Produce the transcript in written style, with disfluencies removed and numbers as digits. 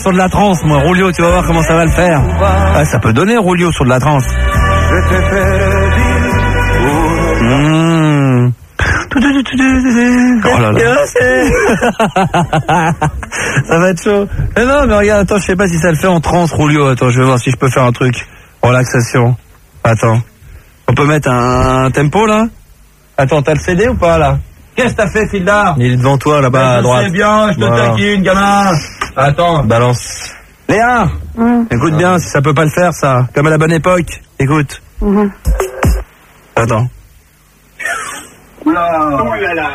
Sur de la trance, moi, Roulio, tu vas voir comment ça va le faire. Ah, ça peut donner Roulio sur de la trance. Oh là là. Ça va être chaud. Mais non, mais regarde, attends, je sais pas si ça le fait en trance, Roulio. Attends, je vais voir si je peux faire un truc. Relaxation. Attends. On peut mettre un tempo, là? Attends, t'as le CD ou pas, là? Qu'est-ce que t'as fait, Fildar? Il est devant toi, là-bas, à droite. Je sais bien, je te taquine, gamin. Attends. Balance. Léa, écoute bien, si ça peut pas le faire, ça. Comme à la bonne époque. Écoute. Attends. Oula.